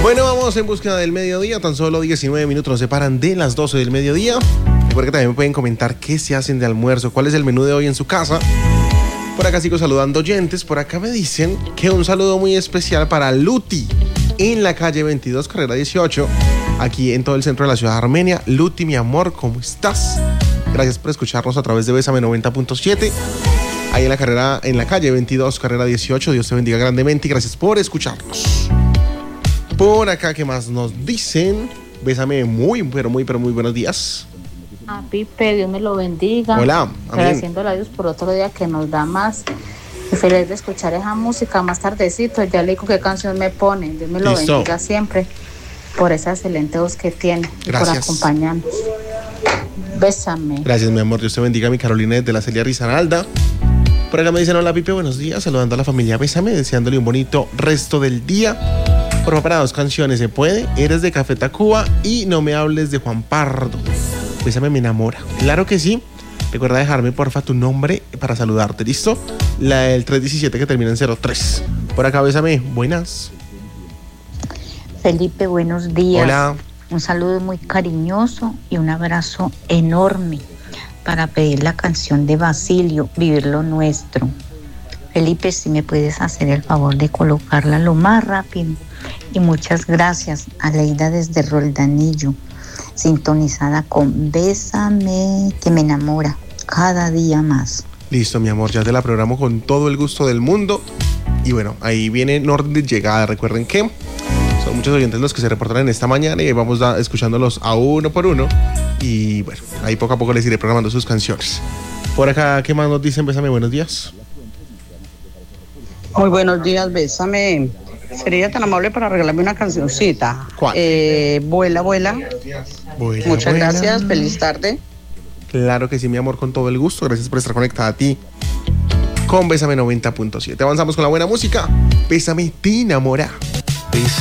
Bueno, vamos en búsqueda del mediodía. Tan solo 19 minutos nos separan de las 12 del mediodía. Recuerden que también me pueden comentar qué se hacen de almuerzo, cuál es el menú de hoy en su casa. Por acá sigo saludando oyentes. Por acá me dicen que un saludo muy especial para Luti en la calle 22, carrera 18, aquí en todo el centro de la ciudad de Armenia. Luti, mi amor, ¿cómo estás? Gracias por escucharnos a través de Bésame 90.7. Ahí en la calle 22, carrera 18. Dios te bendiga grandemente y gracias por escucharnos. Por acá, ¿qué más nos dicen? Bésame muy buenos días. A Pipe, Dios me lo bendiga. Hola, amén. Agradeciéndole a Dios por otro día que nos da más. Y feliz de escuchar esa música más tardecito. Ya le digo qué canción me pone. Dios me lo bendiga siempre por esa excelente voz que tiene. Gracias. Y por acompañarnos. Bésame. Gracias, mi amor. Dios te bendiga, mi Carolina desde la Celia Risaralda. Por acá me dicen, hola Pipe, buenos días. Saludando a la familia Bésame, deseándole un bonito resto del día. Por favor, para 2 canciones, ¿se puede? Eres de Café Tacuba y No me hables de Juan Pardo. Bésame, me enamora. Claro que sí. Recuerda dejarme, porfa, tu nombre para saludarte, ¿listo? La del 317 que termina en 03. Por acá, Bésame, buenas. Felipe, buenos días. Hola. Un saludo muy cariñoso y un abrazo enorme para pedir la canción de Basilio, Vivir lo Nuestro. Felipe, si me puedes hacer el favor de colocarla lo más rápido. Y muchas gracias a Leida desde Roldanillo, sintonizada con Bésame, que me enamora cada día más. Listo, mi amor, ya te la programo con todo el gusto del mundo. Y bueno, ahí viene en orden de llegada. Recuerden que son muchos oyentes los que se reportan en esta mañana y vamos escuchándolos a uno por uno. Y bueno, ahí poco a poco les iré programando sus canciones. Por acá, ¿qué más nos dicen? Bésame, buenos días. Muy buenos días, Bésame. Sería tan amable para regalarme una cancioncita. ¿Cuál? Vuela, vuela. Muchas gracias, feliz tarde. Claro que sí, mi amor, con todo el gusto. Gracias por estar conectada a ti con Bésame 90.7. Avanzamos con la buena música. Bésame, te enamora.